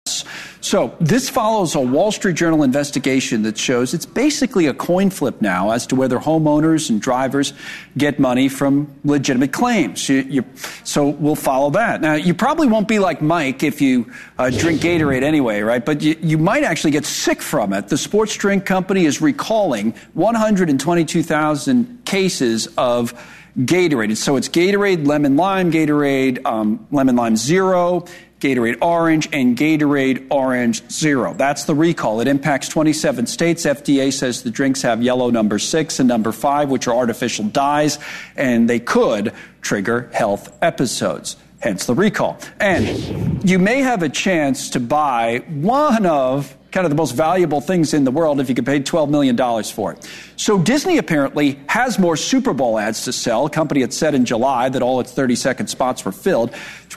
So this follows a Wall Street Journal investigation that shows it's basically a coin flip now as to whether homeowners and drivers get money from legitimate claims. So we'll follow that. Now, you probably won't be like Mike if you drink Gatorade anyway, right? But you might actually get sick from it. The sports drink company is recalling 122,000 cases of Gatorade. So it's Gatorade Lemon Lime, Gatorade Lemon Lime Zero, Gatorade Orange, and Gatorade Orange Zero. That's the recall. It impacts 27 states. FDA says the drinks have yellow number 6 and number 5, which are artificial dyes, and they could trigger health episodes. Hence the recall. And you may have a chance to buy one of kind of the most valuable things in the world if you could pay $12 million for it. So Disney apparently has more Super Bowl ads to sell. A company had said in July that all its 30-second spots were filled. The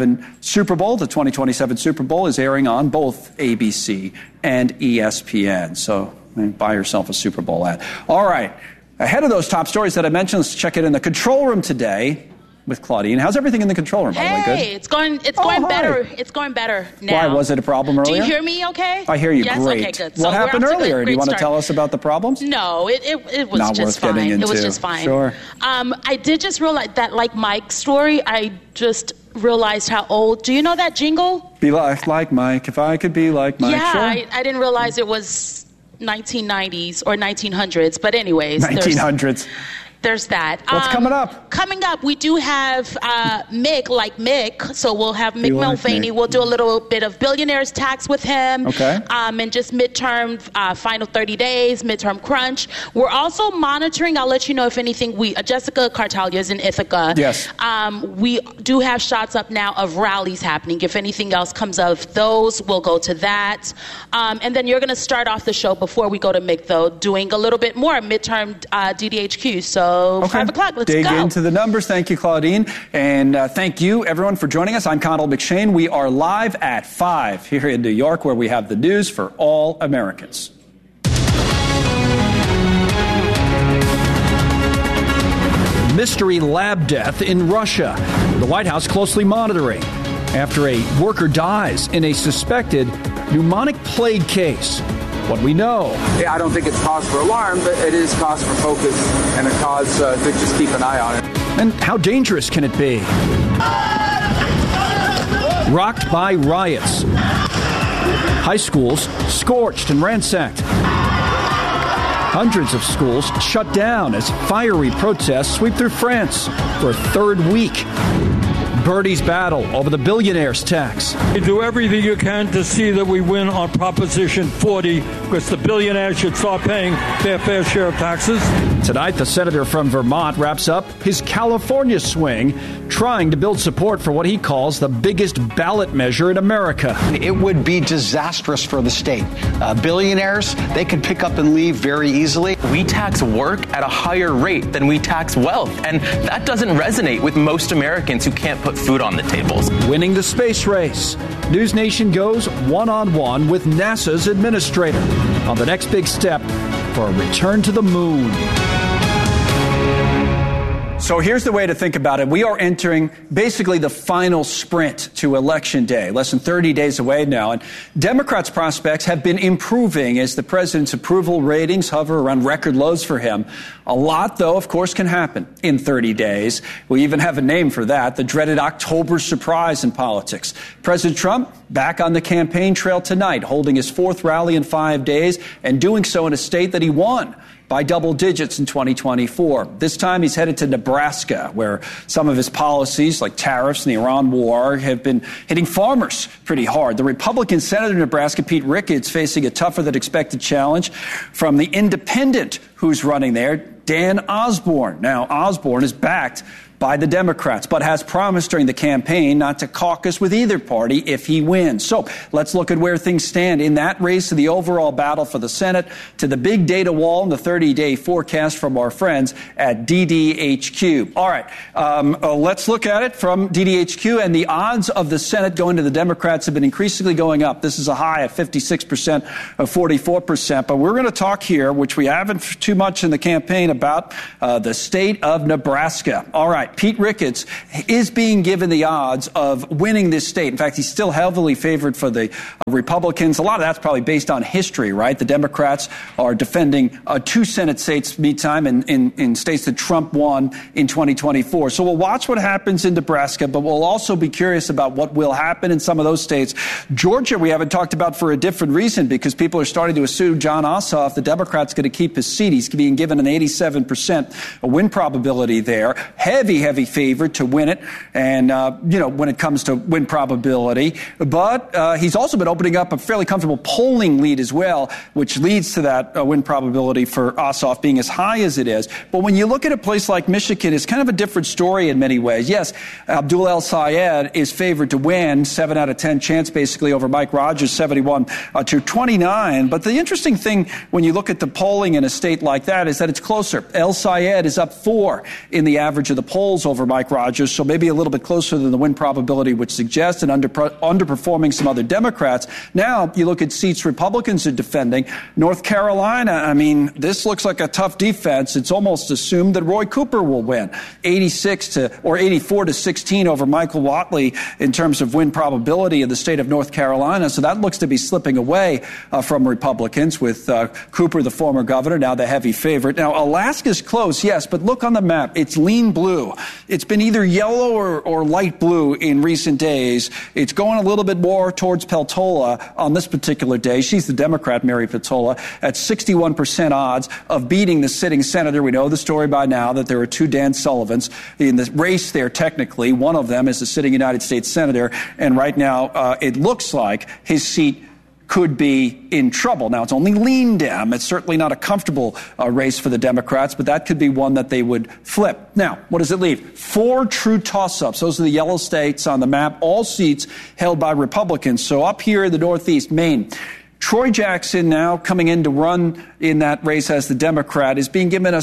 2027 Super Bowl is airing on both ABC and ESPN. So buy yourself a Super Bowl ad. All right. Ahead of those top stories that I mentioned, let's check it in the control room today with Claudine. How's everything in the control room, by the way? Good? It's going better. It's going better now. Why? Was it a problem earlier? Do you hear me okay? I hear you yes? great. Okay, good. What happened earlier? Do you want to tell us about the problems? No, it was not just worth fine. Getting into. It was just fine. Sure. I did just realize that, like Mike's story, I just realized how old. Do you know that jingle? Be like Mike, if I could be like Mike. Yeah, sure. I didn't realize it was 1990s or 1900s. But anyways. 1900s. There's that. What's coming up? Coming up, we do have Mick, like Mick. So we'll have Mick Mulvaney. We'll do a little bit of billionaires tax with him. Okay. And just midterm, final 30 days, midterm crunch. We're also monitoring. I'll let you know if anything. Jessica Cartalia is in Ithaca. Yes. We do have shots up now of rallies happening. If anything else comes of those, we'll go to that. And then you're going to start off the show before we go to Mick, though, doing a little bit more midterm DDHQ. So. Okay. 5 o'clock, let's Dig go. into the numbers. Thank you, Claudine. And thank you, everyone, for joining us. I'm Connell McShane. We are live at 5 here in New York, where we have the news for all Americans. Mystery lab death in Russia. The White House closely monitoring after a worker dies in a suspected pneumonic plague case. What we know. I don't think it's cause for alarm, but it is cause for focus and a cause to just keep an eye on it. And how dangerous can it be? Rocked by riots. High schools scorched and ransacked. Hundreds of schools shut down as fiery protests sweep through France for a third week. Bernie's battle over the billionaire's tax. You do everything you can to see that we win on Proposition 40, because the billionaires should start paying their fair share of taxes. Tonight, the senator from Vermont wraps up his California swing, trying to build support for what he calls the biggest ballot measure in America. It would be disastrous for the state. Billionaires, they can pick up and leave very easily. We tax work at a higher rate than we tax wealth, and that doesn't resonate with most Americans who can't put food on the tables. Winning the space race. News Nation goes one-on-one with NASA's administrator on the next big step for a return to the moon. So here's the way to think about it. We are entering basically the final sprint to Election Day, less than 30 days away now. And Democrats' prospects have been improving as the president's approval ratings hover around record lows for him. A lot, though, of course, can happen in 30 days. We even have a name for that, the dreaded October surprise in politics. President Trump back on the campaign trail tonight, holding his 4th rally in 5 days and doing so in a state that he won by double digits in 2024. This time he's headed to Nebraska, where some of his policies, like tariffs and the Iran war, have been hitting farmers pretty hard. The Republican Senator of Nebraska, Pete Ricketts, facing a tougher than expected challenge from the independent who's running there, Dan Osborne. Now, Osborne is backed by the Democrats, but has promised during the campaign not to caucus with either party if he wins. So let's look at where things stand in that race to the overall battle for the Senate, to the big data wall and the 30-day forecast from our friends at DDHQ. All right, let's look at it from DDHQ, and the odds of the Senate going to the Democrats have been increasingly going up. This is a high at 56% of 44%, but we're going to talk here, which we haven't too much in the campaign, about the state of Nebraska. All right. right. Pete Ricketts is being given the odds of winning this state. In fact, he's still heavily favored for the Republicans. A lot of that's probably based on history, right? The Democrats are defending 2 Senate seats meantime in states that Trump won in 2024. So we'll watch what happens in Nebraska, but we'll also be curious about what will happen in some of those states. Georgia, we haven't talked about for a different reason, because people are starting to assume Jon Ossoff, the Democrat's going to keep his seat. He's being given an 87% win probability there. Heavy favorite to win it. And, when it comes to win probability. But he's also been opening up a fairly comfortable polling lead as well, which leads to that win probability for Ossoff being as high as it is. But when you look at a place like Michigan, it's kind of a different story in many ways. Yes, Abdul El-Sayed is favored to win, 7 out of 10 chance basically over Mike Rogers, 71 to 29. But the interesting thing when you look at the polling in a state like that is that it's closer. El-Sayed is up 4 in the average of the polls over Mike Rogers, so maybe a little bit closer than the win probability would suggest, and underperforming some other Democrats. Now, you look at seats Republicans are defending. North Carolina, this looks like a tough defense. It's almost assumed that Roy Cooper will win. 84 to 16 over Michael Whatley in terms of win probability in the state of North Carolina. So that looks to be slipping away from Republicans, with Cooper, the former governor, now the heavy favorite. Now, Alaska's close, yes, but look on the map. It's lean blue. It's been either yellow or light blue in recent days. It's going a little bit more towards Peltola on this particular day. She's the Democrat, Mary Peltola, at 61% odds of beating the sitting senator. We know the story by now that there are 2 Dan Sullivans in the race there technically. One of them is the sitting United States senator, and right now it looks like his seat could be in trouble. Now, it's only lean Dem. It's certainly not a comfortable race for the Democrats, but that could be one that they would flip. Now, what does it leave? 4 true toss-ups. Those are the yellow states on the map, all seats held by Republicans. So up here in the Northeast, Maine, Troy Jackson, now coming in to run in that race as the Democrat, is being given a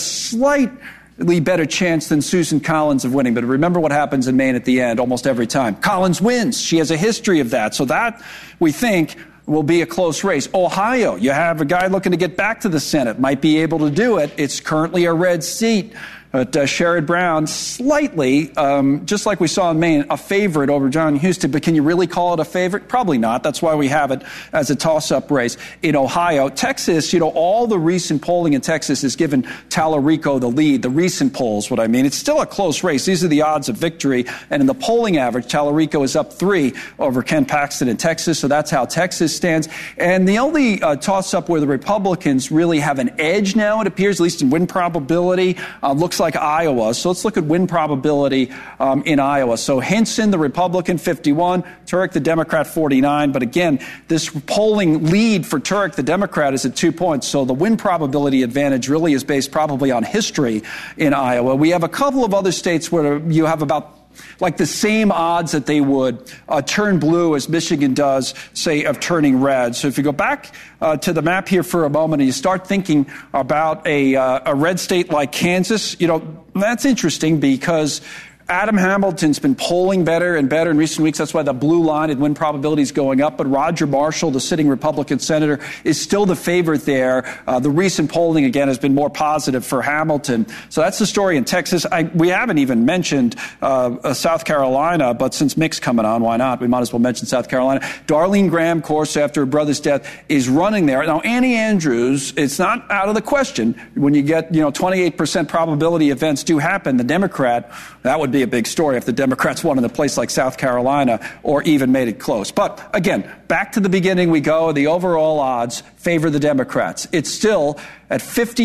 slightly better chance than Susan Collins of winning. But remember what happens in Maine at the end almost every time. Collins wins. She has a history of that. So that, we think, will be a close race. Ohio, you have a guy looking to get back to the Senate, might be able to do it. It's currently a red seat. But Sherrod Brown, slightly, just like we saw in Maine, a favorite over John Husted. But can you really call it a favorite? Probably not. That's why we have it as a toss-up race in Ohio. Texas, all the recent polling in Texas has given Tallarico the lead. The recent polls, what I mean. It's still a close race. These are the odds of victory. And in the polling average, Tallarico is up 3 over Ken Paxton in Texas. So that's how Texas stands. And the only toss-up where the Republicans really have an edge now, it appears, at least in win probability, looks like Iowa. So let's look at win probability in Iowa. So Hinson, the Republican, 51. Turek, the Democrat, 49. But again, this polling lead for Turek, the Democrat, is at 2 points. So the win probability advantage really is based probably on history in Iowa. We have a couple of other states where you have about like the same odds that they would turn blue as Michigan does, say, of turning red. So if you go back to the map here for a moment and you start thinking about a red state like Kansas, that's interesting because Adam Hamilton's been polling better and better in recent weeks. That's why the blue line and win probability is going up. But Roger Marshall, the sitting Republican senator, is still the favorite there. The recent polling, again, has been more positive for Hamilton. So that's the story in Texas. We haven't even mentioned South Carolina, but since Mick's coming on, why not? We might as well mention South Carolina. Darlene Graham, of course, after her brother's death, is running there. Now, Annie Andrews, it's not out of the question. When you get, 28% probability events do happen, the Democrat, that would be a big story if the Democrats won in a place like South Carolina or even made it close. But again, back to the beginning we go. The overall odds favor the Democrats. It's still at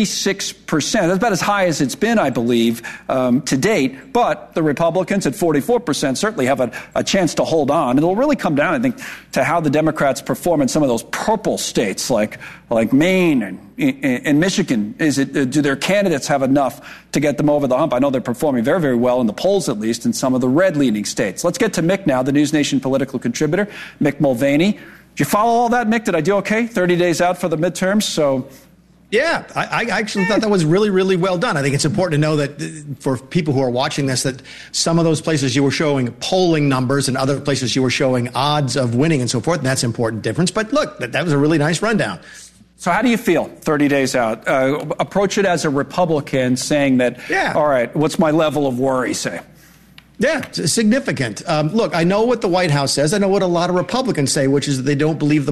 56%. That's about as high as it's been, I believe, to date. But the Republicans at 44% certainly have a chance to hold on. It'll really come down, I think, to how the Democrats perform in some of those purple states like Maine and Michigan. Do their candidates have enough to get them over the hump? I know they're performing very, very well in the polls, at least, in some of the red-leaning states. Let's get to Mick now, the News Nation political contributor, Mick Mulvaney. Did you follow all that, Mick? Did I do okay? 30 days out for the midterms, so... Yeah, I actually thought that was really, really well done. I think it's important to know that for people who are watching this, that some of those places you were showing polling numbers and other places you were showing odds of winning and so forth, and that's an important difference. But look, that was a really nice rundown. So how do you feel 30 days out? Approach it as a Republican saying that, all right, what's my level of worry, say? Yeah, it's significant. Look, I know what the White House says. I know what a lot of Republicans say, which is that they don't believe the